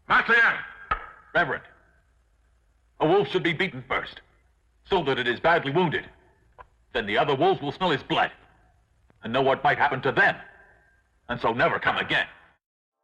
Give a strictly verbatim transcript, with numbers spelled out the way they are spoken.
Master Yang! Reverend, a wolf should be beaten first, so that it is badly wounded. Then the other wolves will smell his blood and know what might happen to them, and so never come again.